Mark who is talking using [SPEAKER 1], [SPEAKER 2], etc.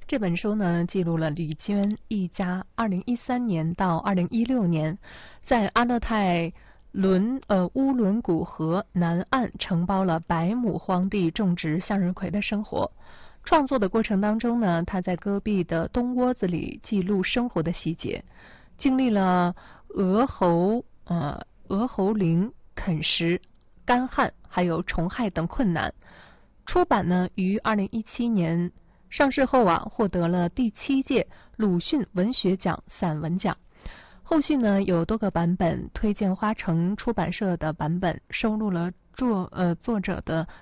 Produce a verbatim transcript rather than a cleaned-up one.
[SPEAKER 1] 这本书呢，记录了李娟一家二零一三年到二零一六年在阿勒泰伦呃乌伦古河南岸承包了百亩荒地种植向日葵的生活。创作的过程当中呢，他在戈壁的冬窝子里记录生活的细节，经历了鹅喉呃鹅喉铃啃食、干旱还有虫害等困难。出版呢于二零一七年上市后啊，获得了第七届鲁迅文学奖散文奖。后续呢有多个版本，推荐花城出版社的版本收录了作呃作者的